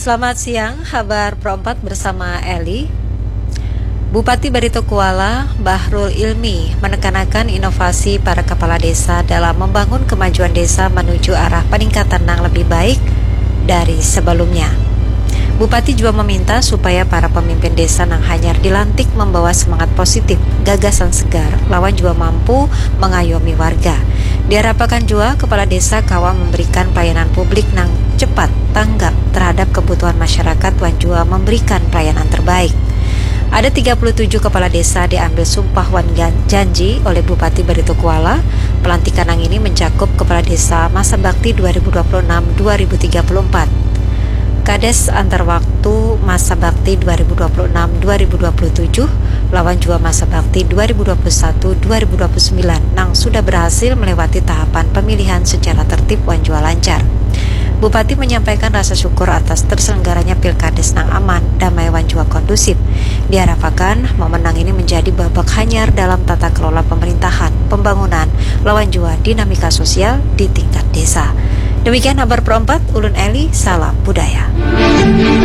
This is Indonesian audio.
Selamat siang, kabar Pro 4 bersama Eli. Bupati Barito Kuala, Bahrul Ilmi, menekankan inovasi para kepala desa dalam membangun kemajuan desa menuju arah peningkatan yang lebih baik dari sebelumnya. Bupati juga meminta supaya para pemimpin desa yang hanyar dilantik membawa semangat positif, gagasan segar, lawan juga mampu mengayomi warga. Diharapkan juga kepala desa kawa memberikan pelayanan publik yang cepat, tanggap terhadap kebutuhan masyarakat dan juga memberikan pelayanan terbaik. Ada 37 kepala desa diambil sumpah wan janji oleh Bupati Barito Kuala. Pelantikan yang ini mencakup kepala desa masa bakti 2026-2034. Kades antar waktu masa bakti 2026-2027 lawan juga masa bakti 2021-2029 yang sudah berhasil melewati tahapan pemilihan secara tertib dan juga lancar. Bupati menyampaikan rasa syukur atas terselenggaranya Pilkades yang aman, damai dan juga kondusif. Diharapkan momen ini menjadi babak hanyar dalam tata kelola pemerintahan, pembangunan, lawan juga dinamika sosial di tingkat desa. Demikian kabar Pro 4, Ulun Eli, salam budaya.